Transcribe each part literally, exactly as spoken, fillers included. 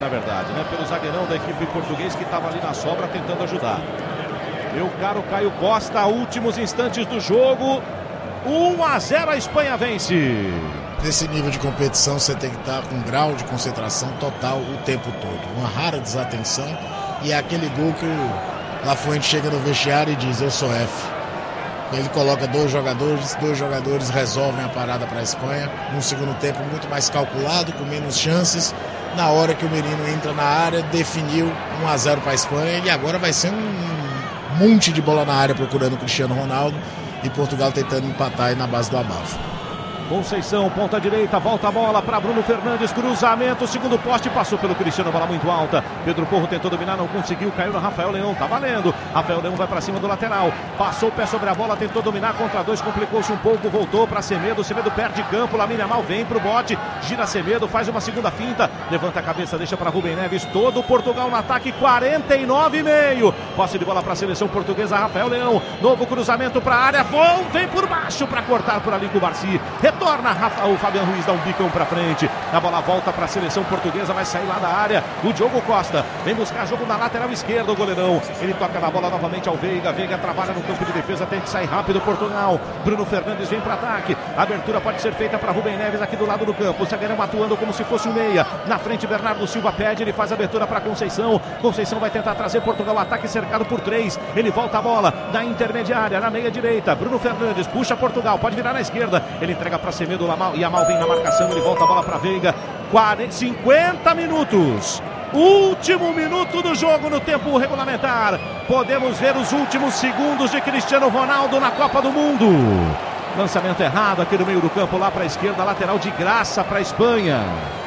Na verdade, né? Pelo zagueirão da equipe portuguesa que estava ali na sobra tentando ajudar. Meu caro Caio Costa, últimos instantes do jogo. um a zero a Espanha vence. Nesse nível de competição você tem que estar com um grau de concentração total o tempo todo. Uma rara desatenção. E é aquele gol que o Lafuente chega no vestiário e diz: eu sou F. Ele coloca dois jogadores, dois jogadores resolvem a parada para a Espanha. Num segundo tempo muito mais calculado, com menos chances. Na hora que o Merino entra na área, definiu um a zero para a Espanha. E agora vai ser um monte de bola na área procurando o Cristiano Ronaldo. E Portugal tentando empatar aí na base do abafo. Conceição, ponta direita, volta a bola para Bruno Fernandes, cruzamento, segundo poste, passou pelo Cristiano, bola muito alta. Pedro Porro tentou dominar, não conseguiu, caiu no Rafael Leão, tá valendo. Rafael Leão vai para cima do lateral, passou o pé sobre a bola, tentou dominar, contra dois, complicou-se um pouco, voltou para Semedo, Semedo perde campo, Lamine Yamal vem pro bote, gira Semedo, faz uma segunda finta, levanta a cabeça, deixa para Rubem Neves, todo Portugal no ataque, quarenta e nove e meio. Posse de bola para a seleção portuguesa, Rafael Leão, novo cruzamento para a área, bom, vem por baixo para cortar por ali com o Barci. Torna Rafa, o Fabian Ruiz dá um bicão pra frente. A bola volta pra seleção portuguesa, vai sair lá da área. O Diogo Costa vem buscar jogo na lateral esquerda, o goleirão. Ele toca na bola novamente ao Veiga. Veiga trabalha no campo de defesa, tem que sair rápido Portugal. Bruno Fernandes vem para ataque. A abertura pode ser feita para Rubem Neves aqui do lado do campo. O zagueirão atuando como se fosse um meia. Na frente, Bernardo Silva pede, ele faz a abertura para Conceição. Conceição vai tentar trazer Portugal, ataque cercado por três. Ele volta a bola na intermediária, na meia direita. Bruno Fernandes puxa Portugal, pode virar na esquerda. Ele entrega para Semedo, Lamal, e Yamal vem na marcação, ele volta a bola para Veiga. quarenta, cinquenta minutos. Último minuto do jogo no tempo regulamentar. Podemos ver os últimos segundos de Cristiano Ronaldo na Copa do Mundo. Lançamento errado aqui no meio do campo, lá para a esquerda, lateral de graça para a Espanha.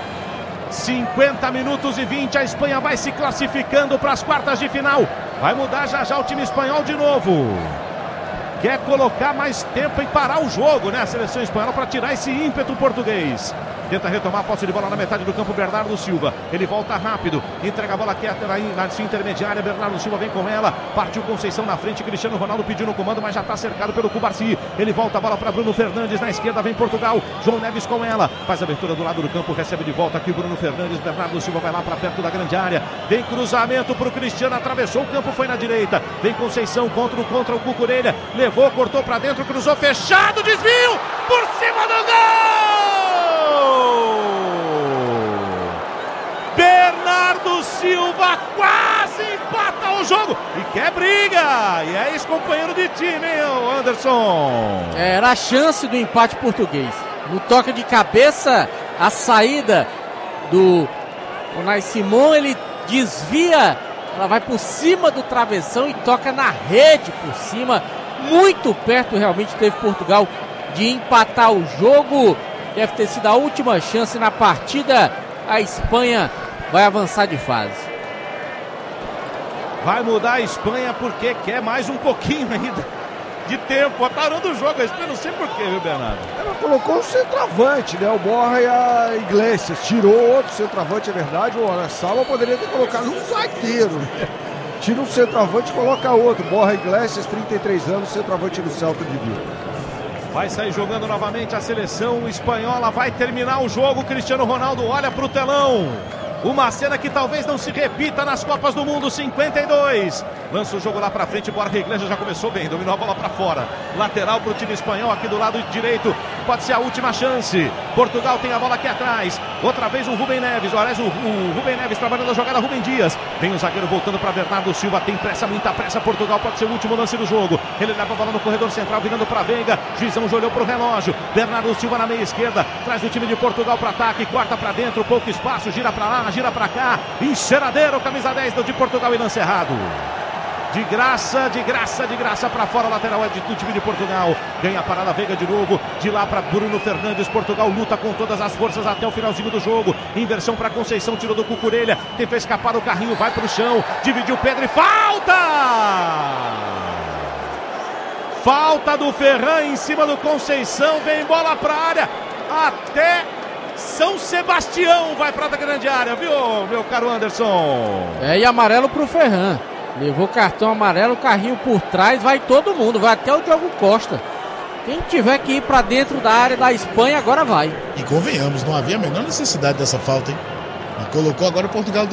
cinquenta minutos e vinte, a Espanha vai se classificando para as quartas de final. Vai mudar já já o time espanhol de novo. Quer colocar mais tempo e parar o jogo, né? A seleção espanhola para tirar esse ímpeto português. Tenta retomar a posse de bola na metade do campo, Bernardo Silva. Ele volta rápido, entrega a bola quieta na sua intermediária. Bernardo Silva vem com ela, partiu Conceição na frente. Cristiano Ronaldo pediu no comando, mas já está cercado pelo Cubarci. Ele volta a bola para Bruno Fernandes, na esquerda vem Portugal. João Neves com ela, faz a abertura do lado do campo, recebe de volta aqui Bruno Fernandes. Bernardo Silva vai lá para perto da grande área. Vem cruzamento para o Cristiano, atravessou o campo, foi na direita. Vem Conceição contra o, contra o Cucurella. Levou, cortou para dentro, cruzou, fechado, desvio por cima do gol! Bernardo Silva quase empata o jogo e quer briga, e é ex-companheiro de time, hein, Anderson? Era a chance do empate português. No toque de cabeça, a saída do Unai Simon, ele desvia, ela vai por cima do travessão e toca na rede por cima. Muito perto realmente teve Portugal de empatar o jogo. Deve ter sido a última chance na partida. A Espanha vai avançar de fase. Vai mudar a Espanha porque quer mais um pouquinho ainda de tempo. Parando o jogo, a Espanha não sei porquê, viu, Bernardo? Ela colocou o centroavante, né? O Borja e a Iglesias. Tirou outro centroavante, é verdade. O Oyarzabal poderia ter colocado um zagueiro, né? Tira um centroavante e coloca outro. Borja Iglesias, trinta e três anos, centroavante do Celta de Vigo. Vai sair jogando novamente a seleção espanhola, vai terminar o jogo. Cristiano Ronaldo olha para o telão. Uma cena que talvez não se repita nas Copas do Mundo. Cinquenta e dois. Lança o jogo lá pra frente. Borja Iglesias já começou bem. Dominou a bola pra fora. Lateral pro time espanhol aqui do lado direito. Pode ser a última chance. Portugal tem a bola aqui atrás. Outra vez o Rubem Neves. Aliás, o, o Rubem Neves trabalhando a jogada. Rubem Dias. Vem o zagueiro voltando pra Bernardo Silva. Tem pressa, muita pressa. Portugal pode ser o último lance do jogo. Ele leva a bola no corredor central, virando pra Veiga. Juizão já olhou pro relógio. Bernardo Silva na meia esquerda. Traz o time de Portugal pro ataque. Corta pra dentro. Pouco espaço. Gira pra lá, gira pra cá. Encheradeiro, camisa dez de Portugal e lance errado. De graça, de graça, de graça para fora, lateral é do time de Portugal. Ganha a parada, Veiga de novo. De lá para Bruno Fernandes. Portugal luta com todas as forças até o finalzinho do jogo. Inversão para Conceição, tirou do Cucurella. Tentou escapar o carrinho, vai para o chão. Dividiu Pedro e falta! Falta do Ferran em cima do Conceição. Vem bola para a área. Até São Sebastião vai para a grande área, viu, meu caro Anderson? É, e amarelo pro Ferran. Levou cartão amarelo, carrinho por trás, vai todo mundo, vai até o Diogo Costa. Quem tiver que ir para dentro da área da Espanha, agora vai. E convenhamos, não havia a menor necessidade dessa falta, hein? E colocou agora o Portugal